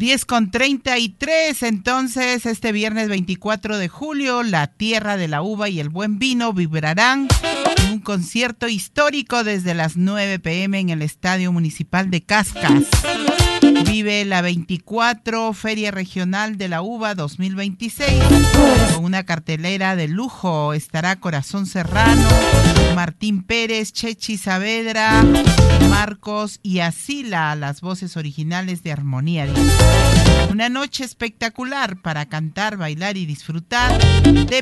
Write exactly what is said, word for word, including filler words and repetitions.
diez con treinta y tres, entonces este viernes veinticuatro de julio, la tierra de la uva y el buen vino vibrarán en un concierto histórico desde las nueve pe eme en el Estadio Municipal de Cascas. Vive la veinticuatro Feria Regional de la Uva dos mil veintiséis con una cartelera de lujo. Estará Corazón Serrano, Martín Pérez, Chechi Saavedra, Marcos y Asila, las voces originales de Armonía. Una noche espectacular para cantar, bailar y disfrutar de